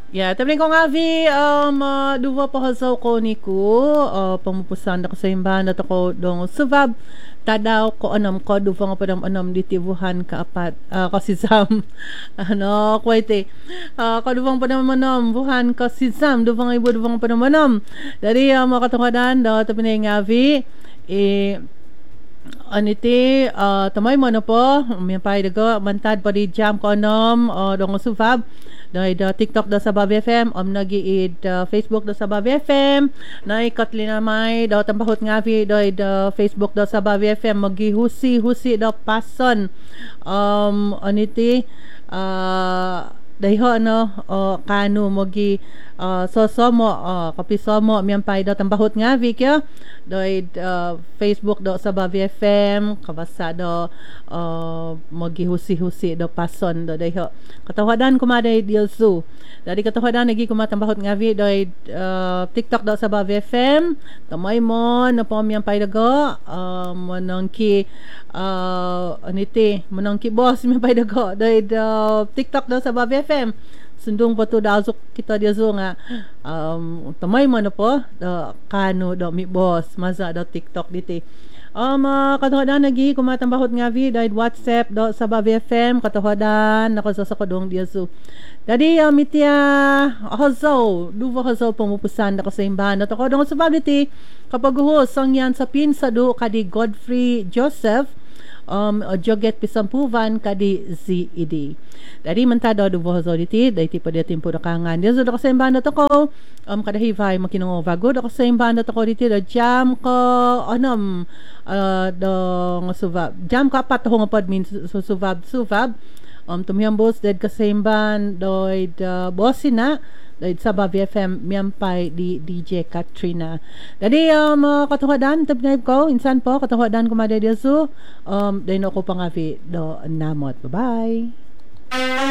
Ya, tapi kung avi duwa pa hazaw ko niku pamupusan ako sa imbahan at ako dong subab tadaw ko anam ko duwa nga padam anam di tibuhan kaapat kasi sam ano kwete ko duwa padam anam buhan kasi sam duwa nga ibo duwa padam anam dari makatungkadan daw tapi na avi aniti tamay mo na po may paydago mantad pa di jam ko anam dong subab dahil TikTok daw sa Babi FM, nag-iid Facebook daw sa Babi FM, na Katlina May daw tambahot nga dahil Facebook daw sa Babi FM, maghihusi-husi daw pason. Aniti, dahil kano magi sosomo kapisomo miyampay daw tambahot nga kya dahil Facebook daw sa Babi FM kabasa daw magihusi-husi daw pason daw dahil katawadan kumaday dilsu dari katawadan nagi kumatambahot nga dahil TikTok daw sa Babi FM tamay mo na po miyampay daw manangki aniti manangki boss miyampay daw dahil TikTok daw sa Babi FM sundong pa to daw kita dia zo nga tamay man po kano daw mi boss maza daw TikTok diti katahodan nagi kumatambahot nga dahil WhatsApp daw sa Babi FM katahodan nako sa kodong dia zo dadi mitya hazaw duwa hazaw pamupusan nako sa imbahan at kodong sa Babi ti kapag sang yan sa pinsa do kadi Godfrey Joseph joget pisampuvan kadi ZED dari mentado do bozo diti dai tipo dia tempo nakangan dia do sa imbahan to ko kada hivay makinong vago do sa imbahan to ko diti do jam ko anam do ngusubab jam ka pat ho ngapad min susubab tumiyambos ded ka sa imbahan do bosina dahil sa Babi FM miyampay di DJ Katrina dadi katuhadan tabnay ko insan po katuhadan kumaday dia so dahil ako pangavi do namot bye bye